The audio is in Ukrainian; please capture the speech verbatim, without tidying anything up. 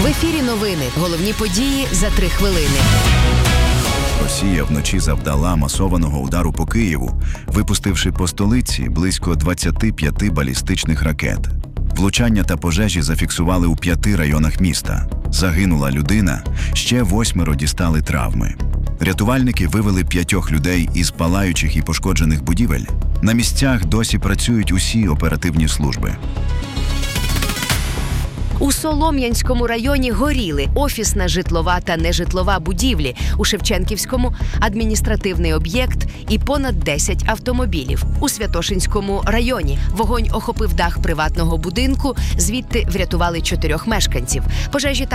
В ефірі новини. Головні події за три хвилини. Росія вночі завдала масованого удару по Києву, випустивши по столиці близько двадцяти п'яти балістичних ракет. Влучання та пожежі зафіксували у п'яти районах міста. Загинула людина, ще восьмеро дістали травми. Рятувальники вивели п'ятьох людей із палаючих і пошкоджених будівель. На місцях досі працюють усі оперативні служби. У Солом'янському районі горіли офісна, житлова та нежитлова будівлі, у Шевченківському – адміністративний об'єкт і понад десять автомобілів. У Святошинському районі вогонь охопив дах приватного будинку, звідти врятували чотирьох мешканців. Пожежі